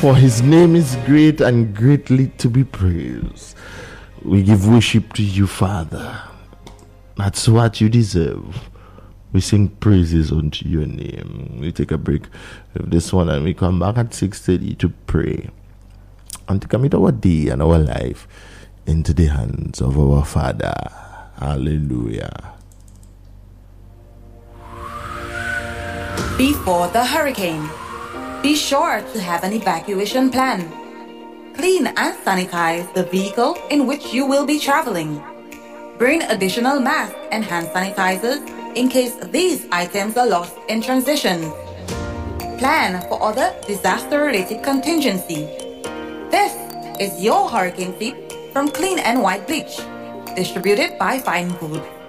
For his name is great and greatly to be praised. We give worship to you, Father. That's what you deserve. We sing praises unto your name. We take a break with this one and we come back at 6:30 to pray and to commit our day and our life into the hands of our Father. Hallelujah. Before the hurricane, be sure to have an evacuation plan. Clean and sanitize the vehicle in which you will be traveling. Bring additional masks and hand sanitizers in case these items are lost in transition. Plan for other disaster-related contingency. This is your hurricane tip from Clean and White Bleach, distributed by Fine Food.